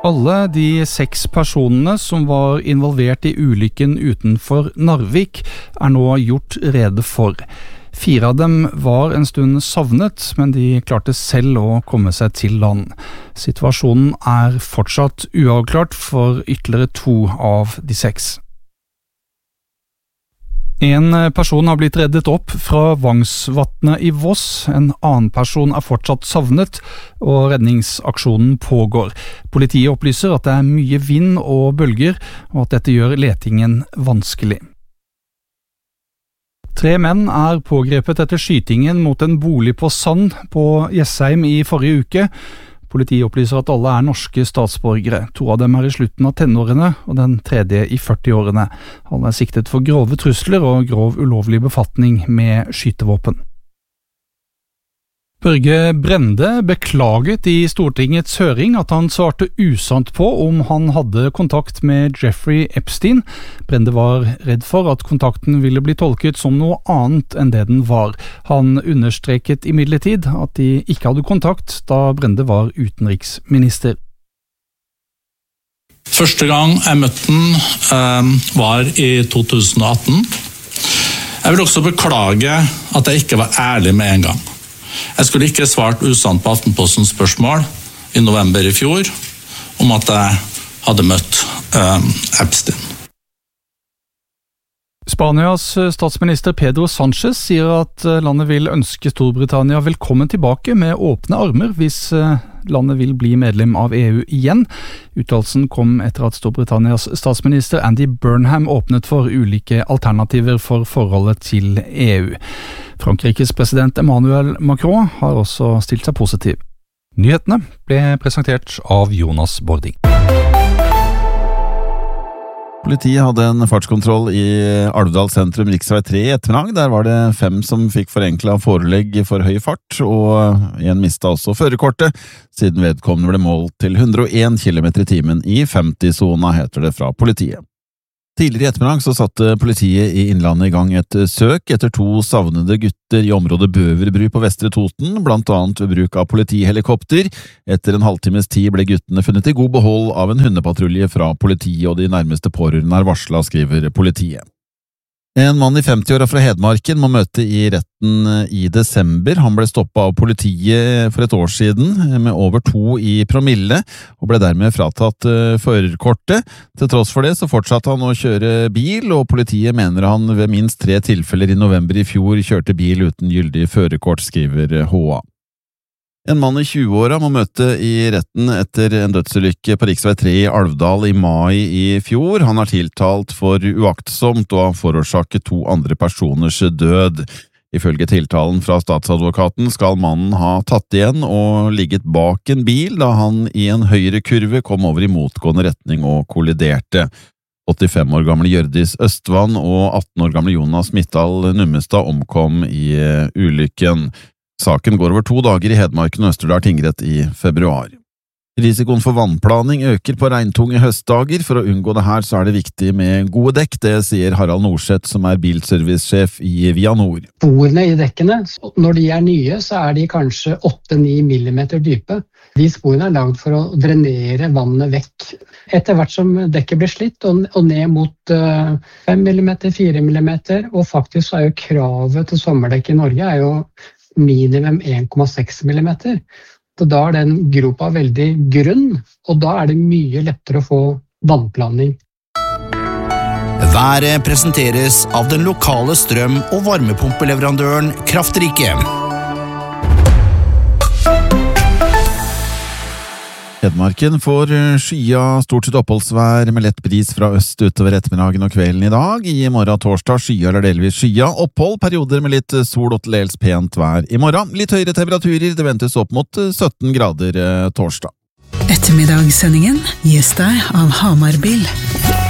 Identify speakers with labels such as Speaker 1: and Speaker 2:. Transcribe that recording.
Speaker 1: Alle de 6 personene som var involvert i ulykken utenfor Narvik nå gjort rede for. 4 av dem var en stund savnet, men de klarte selv å komme seg til land. Situasjonen fortsatt uavklart for ytterligere 2 av de 6. En person har blitt reddet opp fra Vangsvatnet i Voss, en annen person fortsatt savnet, og redningsaksjonen pågår. Politiet opplyser at det mye vind og bølger, og at dette gjør letingen vanskelig. 3 menn pågrepet etter skytingen mot en bolig på Sand på Jessheim i forrige uke. Politiet opplyser at alle norske statsborgere. 2 av dem i slutten av tenårene, og den tredje i 40-årene. Alle siktet for grove trusler og grov ulovlig befatning med skytevåpen. Børge Brende beklaget i Stortingets høring at han svarte usant på om han hadde kontakt med Jeffrey Epstein. Brende var redd for at kontakten ville bli tolket som noe annet enn det den var. Han understreket imidlertid at de ikke hadde kontakt da Brende var utenriksminister.
Speaker 2: Første gang jeg møtte han var i 2018. Jeg vil også beklage at jeg ikke var ærlig med en gang. Jeg skulle ikke svart usant på Aftenpostens spørsmål i november i fjor om at jeg hadde møtt Epstein.
Speaker 1: Spanias statsminister Pedro Sánchez sier at landet vil ønske Storbritannia velkommen tilbake med åpne armer hvis landet vil bli medlem av EU igjen. Uttalelsen kom etter at Storbritannias statsminister Andy Burnham åpnet for ulike alternativer for forholdet til EU. Frankrikes president Emmanuel Macron har også stilt seg positiv. Nyhetene ble presentert av Jonas Bording.
Speaker 3: Politiet hadde en fartskontroll i Alvdal sentrum riksvei 3 i ettermiddag. Der var det 5 som fikk forenklet forelegg for høy fart, og en mistet også førerkortet, siden vedkommende ble målt til 101 km/t i 50-sona, heter det fra politiet. Tidligere i ettermiddag så satte politiet i Innlandet i gang et søk etter 2 savnede gutter i området Bøverbru på Vestre Toten, blant annet ved bruk av politihelikopter. Etter en halvtimes tid ble guttene funnet i god behold av en hundepatrulje fra politiet, og de nærmeste pårørende varslet, skriver politiet. En mann i 50-åra fra Hedmarken må møte i retten i desember. Han ble stoppet av politiet for et år siden med over 2 i promille, og ble dermed fratatt førerkortet. Til tross for det så fortsatte han å kjøre bil, og politiet mener han ved minst 3 tilfeller i november i fjor kjørte bil uten gyldig førerkort, skriver HA. En mann i 20-åra må møte i retten etter en dødsulykke på riksvei 3 i Alvdal i mai i fjor. Han tiltalt for uaktsomt og har forårsaket 2 andre personers død. Ifølge tiltalen fra statsadvokaten skal mannen ha tatt igjen og ligget bak en bil da han i en høyre kurve kom over i motgående retning og kolliderte. 85 år gamle Hjørdis Østvann og 18 år gamle Jonas Mittal Nummestad omkom i ulykken. Saken går over 2 dager i Hedmarken og Østerdal tingrett i februar. Risikoen for vannplaning øker på regntunge høstdager. For å unngå det her så det viktig med gode dekk, det sier Harald Norseth, som bilservicesjef i Vianor.
Speaker 4: Sporene i dekkene, når de nye, så de kanskje 8-9 millimeter dype. De sporene laget for å drenere vannet vekk. Etter hvert som dekket blir slitt og ned mot 5 millimeter, 4 millimeter, og faktisk så jo kravet til sommerdekk i Norge jo minimum 1,6 millimeter. Så da den gropa veldig grunn, og da det mye lettere å få vannplaning.
Speaker 5: Været presenteres av den lokale strøm- og varmepumpeleverandøren Kraftrike.
Speaker 3: Hedmarken får skya stort sett oppholdsvær med lett bris fra øst utover ettermiddagen og kvelden i dag. I morgen torsdag skya eller delvis skya. Opphold, perioder med litt sol og til dels pent vær i morgen. Litt høyere temperaturer, det ventes opp mot 17 grader torsdag.
Speaker 6: Ettermiddagssendingen gis deg av Hamar Bil.